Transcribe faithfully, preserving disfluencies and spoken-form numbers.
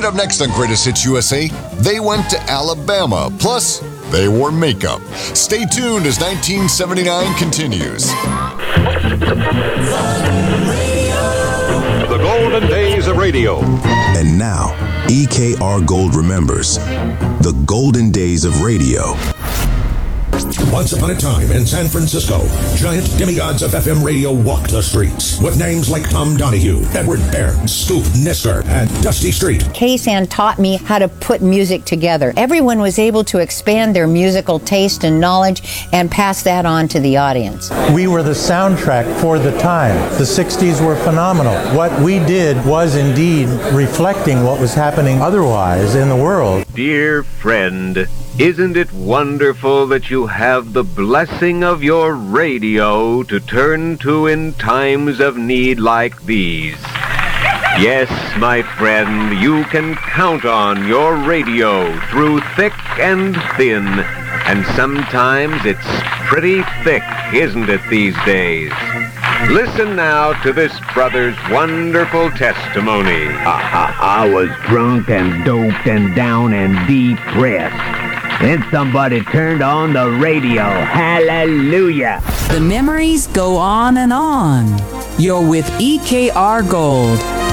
up next on Greatest Hits U S A, they went to Alabama. Plus, they wore makeup. Stay tuned as nineteen seventy-nine continues. The golden days of radio. And now, E K R Gold remembers the golden days of radio. Once upon a time in San Francisco, giant demigods of F M radio walked the streets with names like Tom Donahue, Edward Baird, Scoop Nisker, and Dusty Street. K-San taught me how to put music together. Everyone was able to expand their musical taste and knowledge and pass that on to the audience. We were the soundtrack for the time. The sixties were phenomenal. What we did was indeed reflecting what was happening otherwise in the world. Dear friend, isn't it wonderful that you have the blessing of your radio to turn to in times of need like these? Yes, my friend, you can count on your radio through thick and thin, and sometimes it's pretty thick, isn't it, these days? Listen now to this brother's wonderful testimony. I, I, I was drunk and doped and down and depressed. Then somebody turned on the radio. Hallelujah. The memories go on and on. You're with E K R Gold.